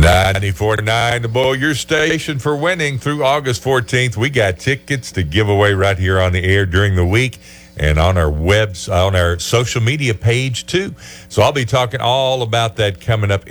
94.9 The Bull, your station for winning through August 14th. We got tickets to give away right here on the air during the week and on our social media page too. So I'll be talking all about that coming up